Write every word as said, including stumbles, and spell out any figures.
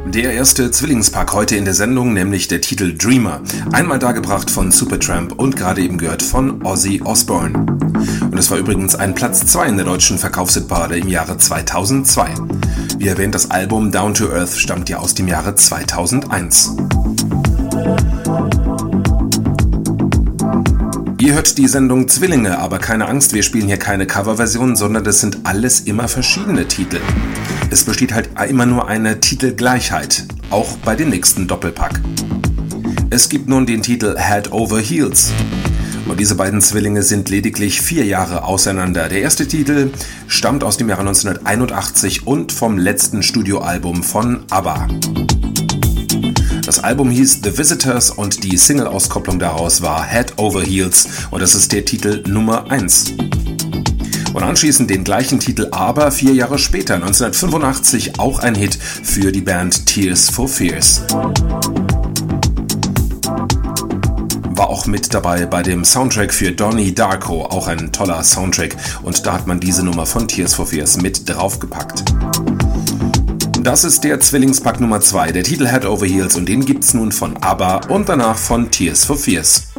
Der erste Zwillingspack heute in der Sendung, nämlich der Titel Dreamer. Einmal dargebracht von Supertramp und gerade eben gehört von Ozzy Osbourne. Und es war übrigens ein Platz zwei in der deutschen Verkaufshitparade im Jahre zweitausendzwei. Wie erwähnt, das Album Down to Earth stammt ja aus dem Jahre zweitausendeins. Ihr hört die Sendung Zwillinge, aber keine Angst, wir spielen hier keine Coverversion, sondern das sind alles immer verschiedene Titel. Es besteht halt immer nur eine Titelgleichheit, auch bei dem nächsten Doppelpack. Es gibt nun den Titel Head Over Heels. Und diese beiden Zwillinge sind lediglich vier Jahre auseinander. Der erste Titel stammt aus dem Jahre neunzehnhunderteinundachtzig und vom letzten Studioalbum von ABBA. Das Album hieß The Visitors und die Single-Auskopplung daraus war Head Over Heels und das ist der Titel Nummer eins. Und anschließend den gleichen Titel, aber vier Jahre später, neunzehnhundertfünfundachtzig, auch ein Hit für die Band Tears for Fears. War auch mit dabei bei dem Soundtrack für Donnie Darko, auch ein toller Soundtrack, und da hat man diese Nummer von Tears for Fears mit draufgepackt. Das ist der Zwillingspack Nummer zwei, der Titel Head Over Heels, und den gibt's nun von ABBA und danach von Tears for Fears.